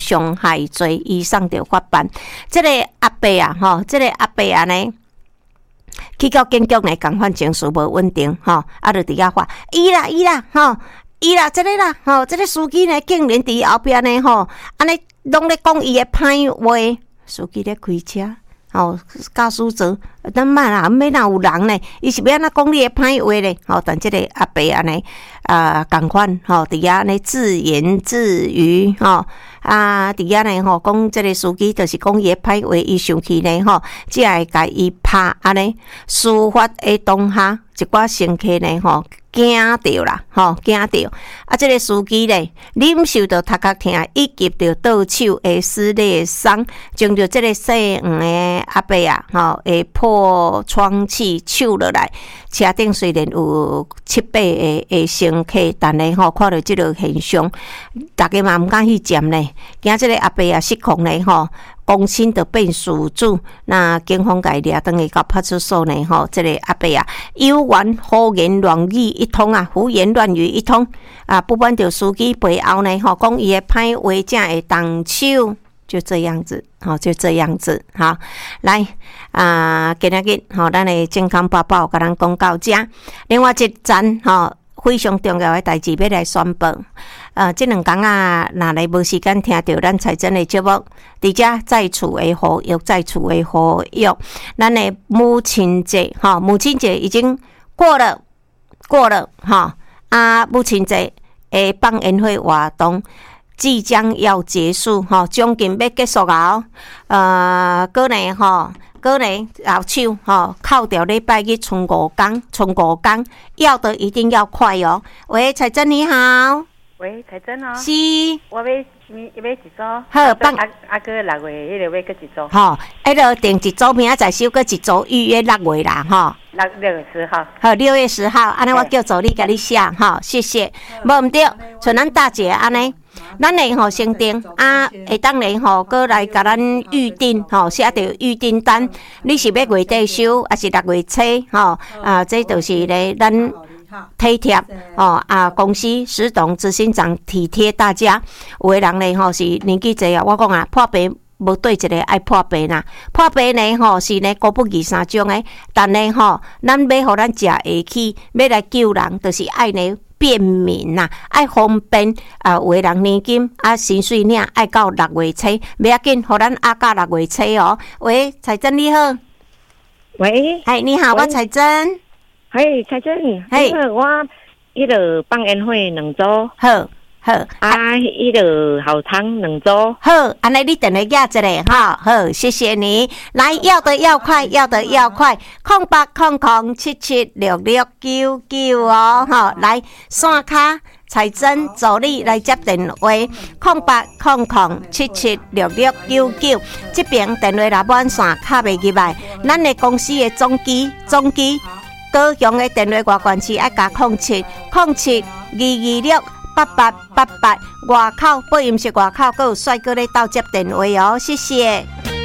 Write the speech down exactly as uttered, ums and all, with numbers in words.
伤害罪，伊送着法办。这个阿伯啊，吼，这个阿伯安尼。去到警局呢，共款情绪无稳定，吼，啊，就伫遐发，伊啦伊啦，吼，伊啦，这个啦，吼，这个司机呢，竟然伫后壁呢，吼，安尼拢咧讲伊诶歹话，司机咧开车。吼，驾驶座，咱莫啦，免哪有人呢？伊是要安怎讲你诶歹话咧？吼，但即个阿伯安尼啊，共款吼，伫遐呢自言自语吼，啊，伫遐呢吼，讲即个司机就是讲伊诶歹话，伊生气呢吼，只会甲伊拍安尼。司法诶当下，一寡乘客呢吼。惊着啦，吼惊着！啊，这个司机咧，忍受着头壳痛，以及着倒手的撕裂伤，将着这个细黄的阿伯啊，吼，会破窗器抽落来。车顶虽然有七八个的乘客，但呢吼，看到这个现象，大家嘛毋敢去占呢。惊这个阿伯啊失控呢，吼。公心就变事主，那警方甲伊抓倒去到派出所呢？吼，这个阿伯啊，有言胡言乱语一通啊，胡言乱语一通啊，不管着司机背后呢，吼，讲伊的歹话，才会动手，就这样子，吼，就这样子，好，来啊，今仔日吼，咱的健康报报甲咱讲到这，另外一站吼。非常重要的代志要来宣布，呃，这两天啊，若来无时间听到咱财政的节目，伫遮在厝的呼吁，在厝的呼吁，咱的母亲节，哈，母亲节已经过了，过了，哈，啊，母亲节的放烟花活动即将要结束，哈，将近要结束啊，呃，过年哈。过年后手吼，扣掉礼拜日剩五天，剩五天，要的一定要快哦。喂，彩珍你好。 喂，彩珍哦。 是。 我要要要一组。 好，放阿阿哥六月迄个要搁一组。 吼，迄个订一组，明仔载收搁一组，预约六月啦，吼。 六六月十号。 好，六月十号，安尼我叫助理甲你写，吼，谢谢。无毋对，像咱大姐安尼。咱会吼先订啊，会当然吼，过来甲咱预定吼，写着预订单。你是要月底收，还是六月初吼？啊，这就是咧咱体贴哦啊，公司石董执行长体贴大家。有的人咧吼是年纪侪啊，我讲啊，破病无对一个爱破病啦，破病呢吼是呢高不二三种诶，但呢吼，咱要互咱食下去，要来救人，就是爱呢。便民呐、啊，爱方便啊！有的人年金啊，薪水领爱到六月初，不要紧，互咱压到六月初哦。喂，彩珍你好， 喂， 嗨，你好，我彩珍， 嘿，彩珍，嘿，我迄个放烟花两组， 好，好， 啊，迄个好汤两组， 好，安尼你等下压一个哈，好，谢谢你，来，要的要快，要的要快，空八空空七七六六九九哦，好，来，线卡彩珍助理来接电话，空八空空七七六六九九，这边电话若满线卡袂入来，咱的公司的总机总机，高雄的电话外关市爱加空七空七二二六。八八八八，外口播音室外口，还有帅哥咧到接电话哦，谢谢。